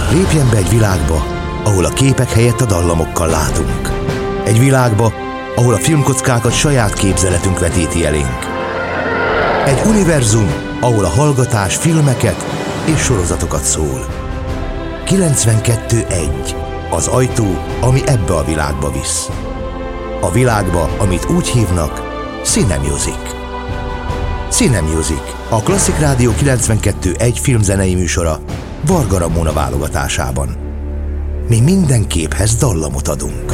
Lépjen be egy világba, ahol a képek helyett a dallamokkal látunk. Egy világba, ahol a filmkockákat saját képzeletünk vetíti elénk. Egy univerzum, ahol a hallgatás filmeket és sorozatokat szól. 92.1. Az ajtó, ami ebbe a világba visz. A világba, amit úgy hívnak, Cinemusic. Cinemusic, a Klasszik Rádió 92.1 filmzenei műsora Varga Ramona válogatásában. Mi minden képhez dallamot adunk.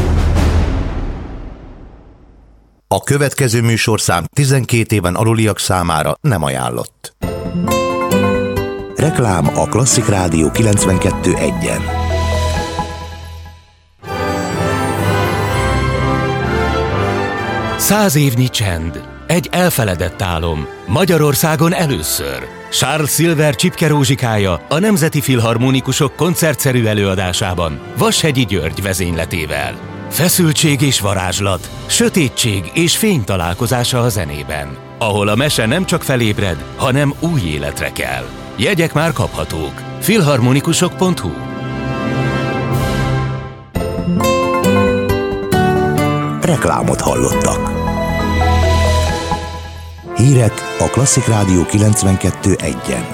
A következő műsorszám 12 éven aluliak számára nem ajánlott. Reklám a Klasszik Rádió 92.1-en. Száz évnyi csend. Egy elfeledett álom. Magyarországon először. Charles Silver Csipke Rózsikája a Nemzeti Filharmonikusok koncertszerű előadásában Vashegyi György vezényletével. Feszültség és varázslat, sötétség és fény találkozása a zenében, ahol a mese nem csak felébred, hanem új életre kell. Jegyek már kaphatók. filharmonikusok.hu. Reklámot hallottak. Hírek a Klasszik Rádió 92.1-en.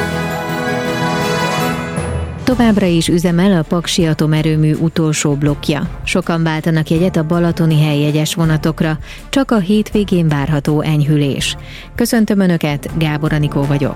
Továbbra is üzemel a Paksi Atomerőmű utolsó blokkja. Sokan váltanak jegyet a balatoni helyjegyes vonatokra, csak a hétvégén várható enyhülés. Köszöntöm Önöket, Gábor Anikó vagyok.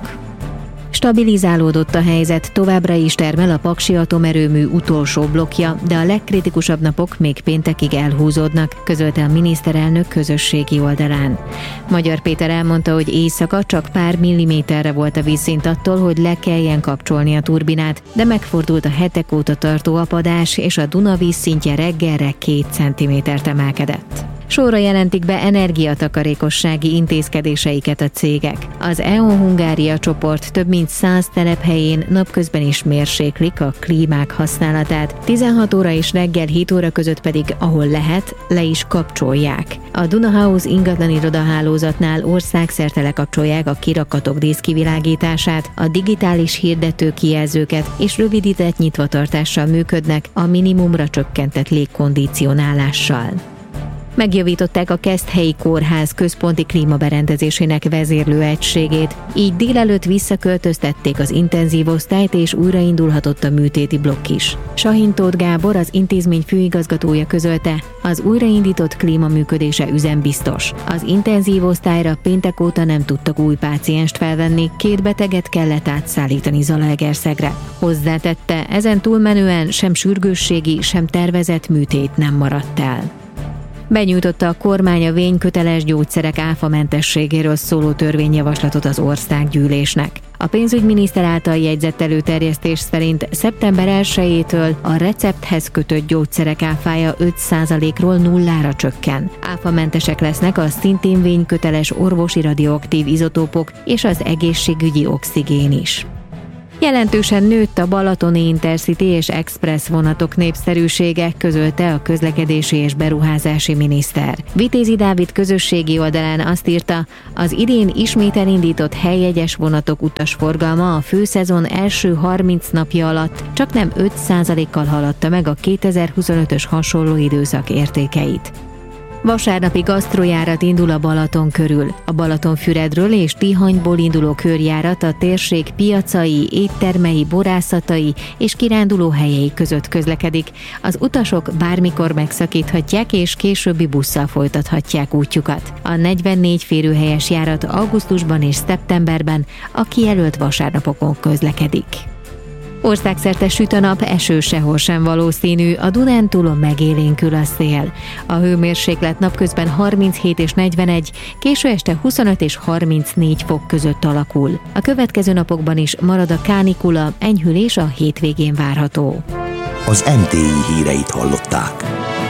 Stabilizálódott a helyzet, továbbra is termel a Paksi Atomerőmű utolsó blokkja, de a legkritikusabb napok még péntekig elhúzódnak, közölte a miniszterelnök közösségi oldalán. Magyar Péter elmondta, hogy éjszaka csak pár milliméterre volt a vízszint attól, hogy le kelljen kapcsolni a turbinát, de megfordult a hetek óta tartó apadás, és a Duna vízszintje reggelre 2 centimétert emelkedett. Sorra jelentik be energiatakarékossági intézkedéseiket a cégek. Az E.ON Hungária csoport több mint 100 telephelyén napközben is mérséklik a klímák használatát, 16 óra és reggel 7 óra között pedig, ahol lehet, le is kapcsolják. A Duna House ingatlan irodahálózatnál országszerte lekapcsolják a kirakatok díszkivilágítását, a digitális hirdető kijelzőket és rövidített nyitvatartással működnek, a minimumra csökkentett légkondicionálással. Megjavították a Keszthelyi Kórház központi klímaberendezésének vezérlőegységét, így délelőtt visszaköltöztették az intenzív osztályt, és újraindulhatott a műtéti blokk is. Sahin Tóth Gábor, az intézmény főigazgatója közölte, az újraindított klíma működése üzembiztos. Az intenzív osztályra péntek óta nem tudtak új pácienst felvenni, 2 beteget kellett átszállítani Zalaegerszegre. Hozzátette, ezen túlmenően sem sürgősségi, sem tervezett műtét nem maradt el. Benyújtotta a kormány a vényköteles gyógyszerek áfamentességéről szóló törvényjavaslatot az országgyűlésnek. A pénzügyminiszter által jegyzett előterjesztés szerint szeptember 1-től a recepthez kötött gyógyszerek áfája 5%-ról 0-ra csökken. Áfamentesek lesznek a szintén vényköteles orvosi radioaktív izotópok és az egészségügyi oxigén is. Jelentősen nőtt a balatoni Intercity és Express vonatok népszerűsége, közölte a közlekedési és beruházási miniszter. Vitézi Dávid közösségi oldalán azt írta, az idén ismét elindított helyjegyes vonatok utasforgalma a főszezon első 30 napja alatt csaknem 5%-kal haladta meg a 2025-ös hasonló időszak értékeit. Vasárnapi gasztrojárat indul a Balaton körül. A Balatonfüredről és Tihanyból induló körjárat a térség piacai, éttermei, borászatai és kirándulóhelyei között közlekedik. Az utasok bármikor megszakíthatják és későbbi busszal folytathatják útjukat. A 44 férőhelyes járat augusztusban és szeptemberben a kijelölt vasárnapokon közlekedik. Országszerte süt a nap, eső sehol sem valószínű, a Dunántúlon megélénkül a szél. A hőmérséklet napközben 37 és 41, késő este 25 és 34 fok között alakul. A következő napokban is marad a kánikula, enyhülés a hétvégén várható. Az NTI híreit hallották.